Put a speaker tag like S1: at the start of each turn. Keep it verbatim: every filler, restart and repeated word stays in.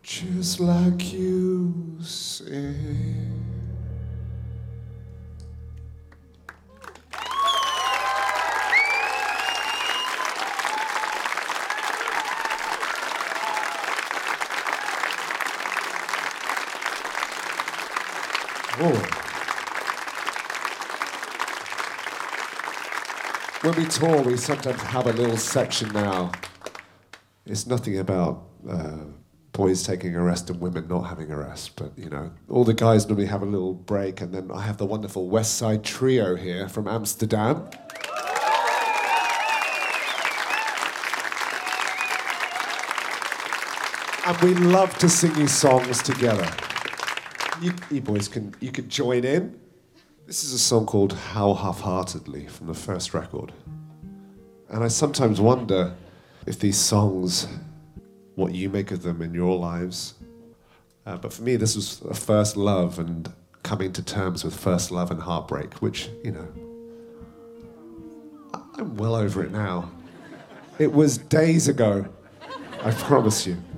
S1: just like you say. Oh. When we tour, we sometimes have a little section now. It's nothing about uh, boys taking a rest and women not having a rest, but you know, all the guys normally have a little break, and then I have the wonderful West Side Trio here from Amsterdam. And we love to sing you songs together. You, you boys can you can join in. This is a song called How Half-Heartedly from the first record. And I sometimes wonder if these songs, what you make of them in your lives. Uh, but for me, this was a first love and coming to terms with first love and heartbreak, which, you know, I'm well over it now. It was days ago, I promise you.